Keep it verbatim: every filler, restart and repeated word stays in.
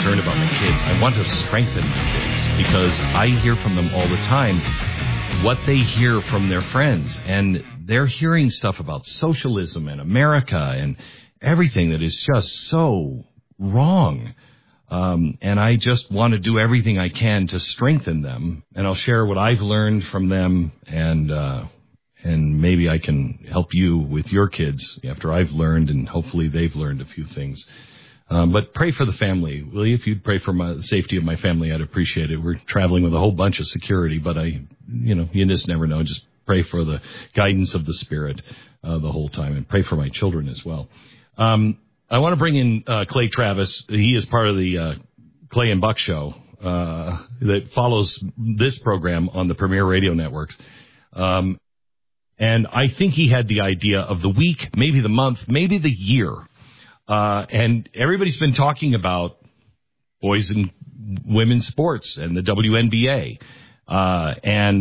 concerned about my kids. I want to strengthen my kids because I hear from them all the time what they hear from their friends. And they're hearing stuff about socialism and America and everything that is just so wrong. Um, and I just want to do everything I can to strengthen them. And I'll share what I've learned from them, and uh, and maybe I can help you with your kids after I've learned, and hopefully they've learned a few things. Um, but pray for the family, will you? If you'd pray for my, the safety of my family, I'd appreciate it. We're traveling with a whole bunch of security, but I, you know, you just never know. Just pray for the guidance of the Spirit uh, the whole time, and pray for my children as well. Um, I want to bring in uh, Clay Travis. He is part of the uh, Clay and Buck Show uh, that follows this program on the Premier Radio Networks. Um, and I think he had the idea of the week, maybe the month, maybe the year. Uh, and everybody's been talking about boys and women's sports and the W N B A. Uh, and